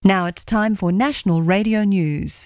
Now it's time for National Radio News.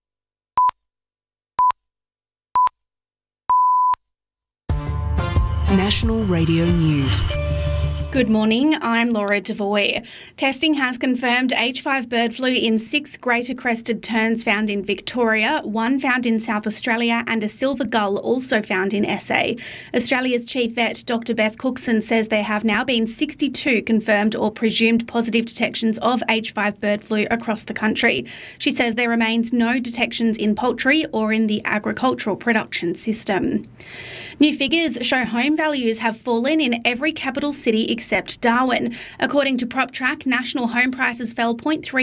National Radio News. Good morning, I'm Laura Devoy. Testing has confirmed H5 bird flu in 6 greater crested terns found in Victoria, 1 found in South Australia and a silver gull also found in SA. Australia's chief vet, Dr Beth Cookson, says there have now been 62 confirmed or presumed positive detections of H5 bird flu across the country. She says there remains no detections in poultry or in the agricultural production system. New figures show home values have fallen in every capital city except Darwin. According to PropTrack, national home prices fell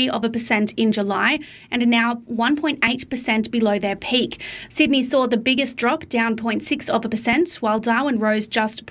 0.3% in July and are now 1.8% below their peak. Sydney saw the biggest drop, down 0.6%, while Darwin rose just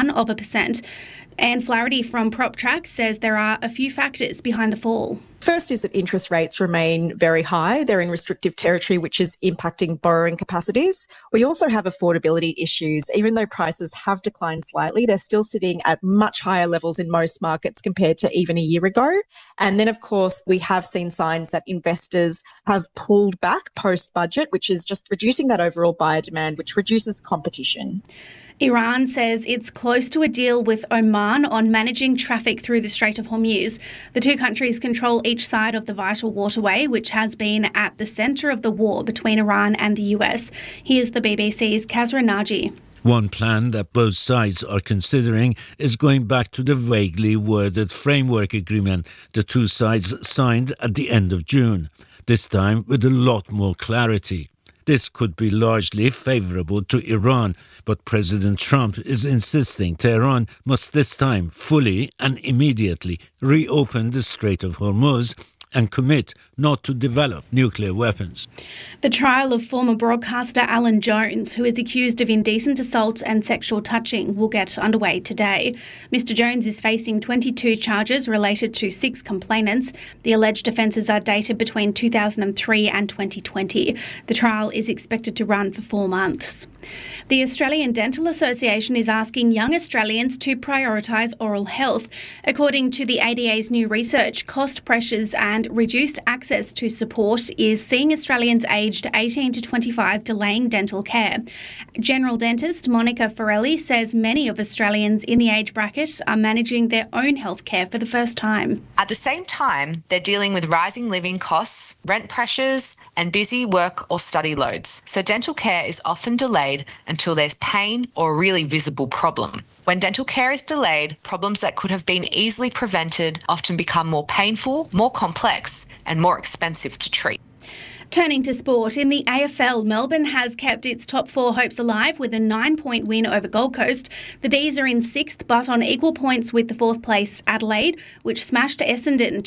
0.1%. Anne Flaherty from PropTrack says there are a few factors behind the fall. First is that interest rates remain very high. They're in restrictive territory, which is impacting borrowing capacities. We also have affordability issues. Even though prices have declined slightly, they're still sitting at much higher levels in most markets compared to even a year ago. And then, of course, we have seen signs that investors have pulled back post-budget, which is just reducing that overall buyer demand, which reduces competition. Iran says it's close to a deal with Oman on managing traffic through the Strait of Hormuz. The two countries control each side of the vital waterway, which has been at the centre of the war between Iran and the US. Here's the BBC's Kazra Naji. One plan that both sides are considering is going back to the vaguely worded framework agreement the two sides signed at the end of June, this time with a lot more clarity. This could be largely favourable to Iran, but President Trump is insisting Tehran must this time fully and immediately reopen the Strait of Hormuz and commit not to develop nuclear weapons. The trial of former broadcaster Alan Jones, who is accused of indecent assault and sexual touching, will get underway today. Mr Jones is facing 22 charges related to 6 complainants. The alleged offences are dated between 2003 and 2020. The trial is expected to run for 4 months. The Australian Dental Association is asking young Australians to prioritise oral health. According to the ADA's new research, cost pressures and reduced access to support is seeing Australians aged 18 to 25 delaying dental care. General dentist Monica Forelli says many of Australians in the age bracket are managing their own health care for the first time. At the same time, they're dealing with rising living costs, rent pressures, and busy work or study loads. So dental care is often delayed until there's pain or a really visible problem. When dental care is delayed, problems that could have been easily prevented often become more painful, more complex, and more expensive to treat. Turning to sport, in the AFL, Melbourne has kept its top 4 hopes alive with a 9-point win over Gold Coast. The D's are in 6th, but on equal points with the 4th-placed Adelaide, which smashed Essendon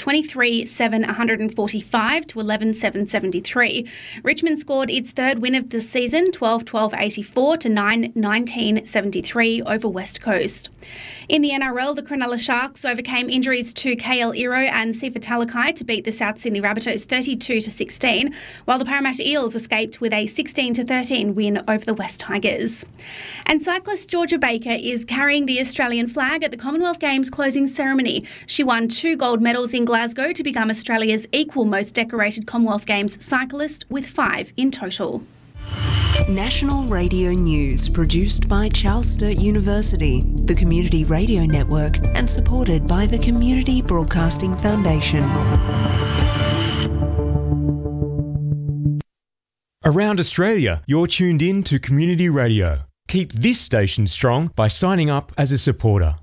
23-7-145 to 11-7-73. Richmond scored its 3rd win of the season, 12-12-84 to 9-19-73 over West Coast. In the NRL, the Cronulla Sharks overcame injuries to KL Iro and Sifa Talakai to beat the South Sydney Rabbitohs 32-16, while the Parramatta Eels escaped with a 16-13 win over the West Tigers. And cyclist Georgia Baker is carrying the Australian flag at the Commonwealth Games closing ceremony. She won 2 gold medals in Glasgow to become Australia's equal most decorated Commonwealth Games cyclist, with 5 in total. National Radio News, produced by Charles Sturt University, the Community Radio Network, and supported by the Community Broadcasting Foundation. Around Australia, you're tuned in to Community Radio. Keep this station strong by signing up as a supporter.